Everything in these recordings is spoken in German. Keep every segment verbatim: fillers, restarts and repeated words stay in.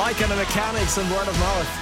Mike and the Mechanics und Word of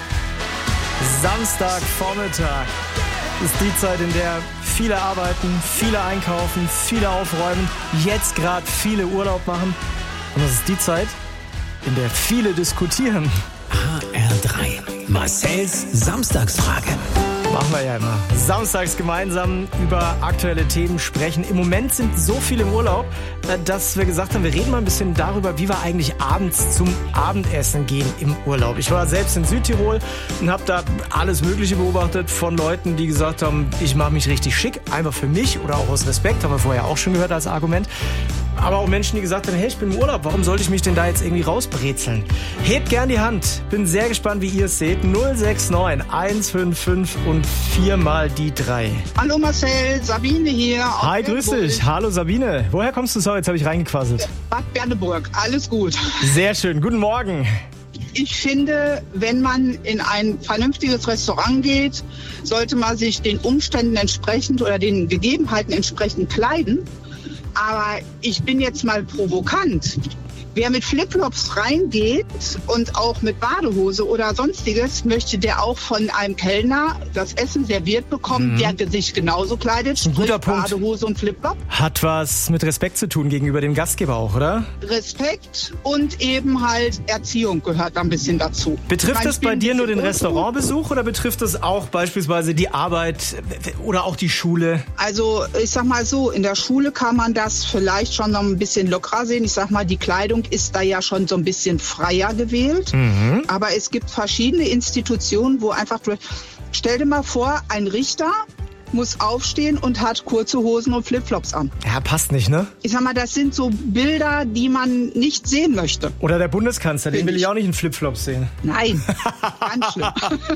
Mouth. Samstagvormittag ist die Zeit, in der viele arbeiten, viele einkaufen, viele aufräumen, jetzt gerade viele Urlaub machen. Und das ist die Zeit, in der viele diskutieren. H R drei. Marcells Samstagsfrage. Machen wir ja immer. Samstags gemeinsam über aktuelle Themen sprechen. Im Moment sind so viele im Urlaub, dass wir gesagt haben, wir reden mal ein bisschen darüber, wie wir eigentlich abends zum Abendessen gehen im Urlaub. Ich war selbst in Südtirol und habe da alles Mögliche beobachtet von Leuten, die gesagt haben, ich mache mich richtig schick, einfach für mich oder auch aus Respekt, haben wir vorher auch schon gehört als Argument. Aber auch Menschen, die gesagt haben, hey, ich bin im Urlaub, warum sollte ich mich denn da jetzt irgendwie rausbrezeln? Hebt gern die Hand. Bin sehr gespannt, wie ihr es seht. null sechs neun eins fünf fünf und viermal die drei. Hallo Marcel, Sabine hier. Hi, grüß dich. Hallo Sabine. Woher kommst du so? Jetzt habe ich reingequasselt. Bad Berneburg, alles gut. Sehr schön. Guten Morgen. Ich finde, wenn man in ein vernünftiges Restaurant geht, sollte man sich den Umständen entsprechend oder den Gegebenheiten entsprechend kleiden. Aber ich bin jetzt mal provokant. Wer mit Flipflops reingeht und auch mit Badehose oder sonstiges, möchte der auch von einem Kellner das Essen serviert bekommen, mhm. der sich genauso kleidet, ein guter sprich Punkt. Badehose und Flipflop. Hat was mit Respekt zu tun gegenüber dem Gastgeber auch, oder? Respekt und eben halt Erziehung gehört da ein bisschen dazu. Betrifft das bei dir nur den unten. Restaurantbesuch oder betrifft das auch beispielsweise die Arbeit oder auch die Schule? Also ich sag mal so, in der Schule kann man das vielleicht schon noch ein bisschen lockerer sehen. Ich sag mal, die Kleidung ist da ja schon so ein bisschen freier gewählt. Mhm. Aber es gibt verschiedene Institutionen, wo einfach, stell dir mal vor, ein Richter muss aufstehen und hat kurze Hosen und Flipflops an. Ja, passt nicht, ne? Ich sag mal, das sind so Bilder, die man nicht sehen möchte. Oder der Bundeskanzler, den will ich auch nicht in Flipflops sehen. Nein, ganz schlimm.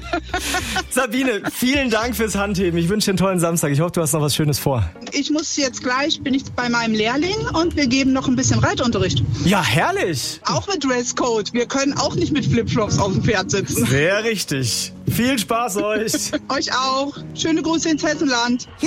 Sabine, vielen Dank fürs Handheben. Ich wünsche dir einen tollen Samstag. Ich hoffe, du hast noch was Schönes vor. Ich muss jetzt gleich, bin ich bei meinem Lehrling und wir geben noch ein bisschen Reitunterricht. Ja, herrlich. Auch mit Dresscode. Wir können auch nicht mit Flipflops auf dem Pferd sitzen. Sehr richtig. Viel Spaß euch. Euch auch. Schöne Grüße ins Hessenland.